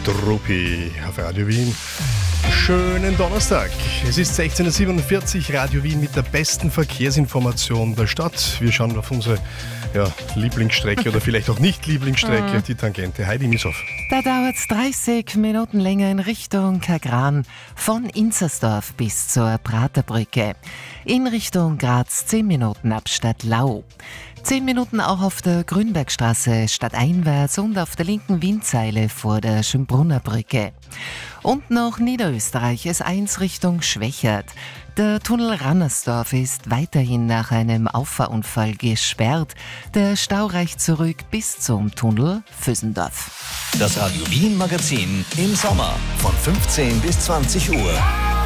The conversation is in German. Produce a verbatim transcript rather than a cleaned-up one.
Struppi auf Radio Wien. Schönen Donnerstag. Es ist sechzehn Uhr siebenundvierzig, Radio Wien mit der besten Verkehrsinformation der Stadt. Wir schauen auf unsere ja, Lieblingsstrecke oder vielleicht auch nicht Lieblingsstrecke, die Tangente. Heidi Mieshoff. Da dauert es dreißig Minuten länger in Richtung Kagran, von Inzersdorf bis zur Praterbrücke. In Richtung Graz zehn Minuten ab Stadtlau. zehn Minuten auch auf der Grünbergstraße stadteinwärts und auf der linken Windseile vor der Schönbrunner Brücke. Und noch Niederösterreich, S eins Richtung Schwächert. Der Tunnel Rannersdorf ist weiterhin nach einem Auffahrunfall gesperrt. Der Stau reicht zurück bis zum Tunnel Vösendorf. Das Radio Wien Magazin im Sommer von fünfzehn bis zwanzig Uhr.